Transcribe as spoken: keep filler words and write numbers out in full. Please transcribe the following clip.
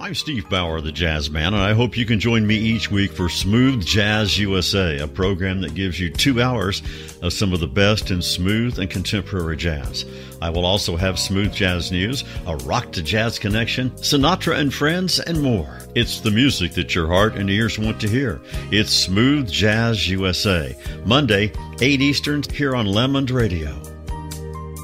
I'm Steve Bauer, the Jazz Man, and I hope you can join me each week for Smooth Jazz U S A, a program that gives you two hours of some of the best in smooth and contemporary jazz. I will also have smooth jazz news, a rock to jazz connection, Sinatra and friends, and more. It's the music that your heart and ears want to hear. It's Smooth Jazz U S A, Monday, eight Eastern, here on Lemond Radio.